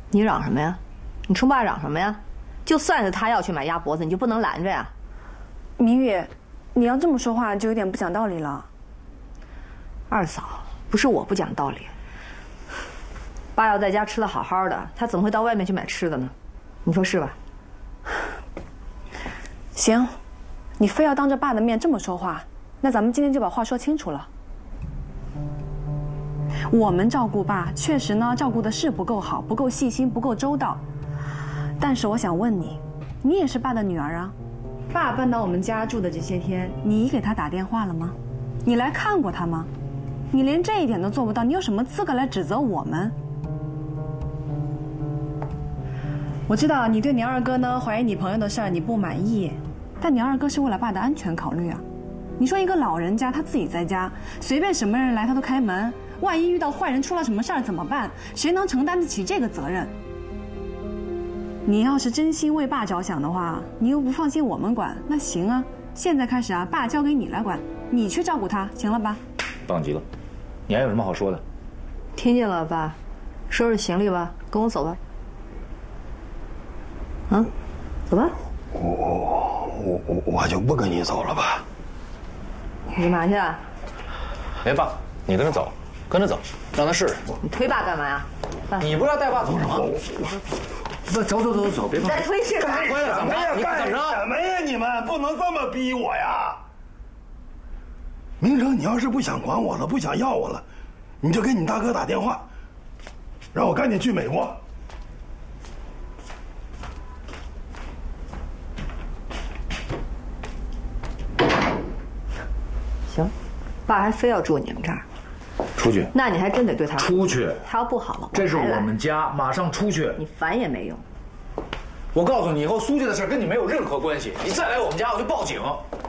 你嚷什么呀？你冲爸嚷什么呀？就算是他要去买鸭脖子，你就不能拦着呀？ 明宇，你要这么说话就有点不讲道理了。 二嫂，不是我不讲道理。爸要在家吃得好好的，他怎么会到外面去买吃的呢？你说是吧？ 行，你非要当着爸的面这么说话，那咱们今天就把话说清楚了。我们照顾爸，确实呢照顾的是不够好，不够细心，不够周到。但是我想问你，你也是爸的女儿啊。爸搬到我们家住的这些天，你给他打电话了吗？你来看过他吗？你连这一点都做不到，你有什么资格来指责我们？我知道你对你二哥呢怀疑你朋友的事儿你不满意，但你二哥是为了爸的安全考虑啊。你说一个老人家他自己在家，随便什么人来他都开门，万一遇到坏人出了什么事儿怎么办？谁能承担得起这个责任？你要是真心为爸着想的话，你又不放心我们管，那行啊，现在开始啊，爸交给你来管，你去照顾他，行了吧？ 棒极了，你还有什么好说的？ 听见了，爸，收拾行李吧，跟我走吧。啊，走吧。 我就不跟你走了吧。 你干嘛去啊？ 哎，爸，你跟着走，跟着走，让他试试。 你推爸干嘛呀？爸， 你不是要带爸走吗？ 不，走，别你再推试试。 怎么呀？你干怎么着？ 什么呀？你们不能这么逼我呀！明成，你要是不想管我了，不想要我了，你就给你大哥打电话，让我赶紧去美国。 行，爸还非要住你们这儿， 出去。 那你还真得对他出去。 他要不好了， 这是还来我们家，马上出去。 你烦也没用。 我告诉你，以后苏家的事跟你没有任何关系。你再来我们家，我就报警。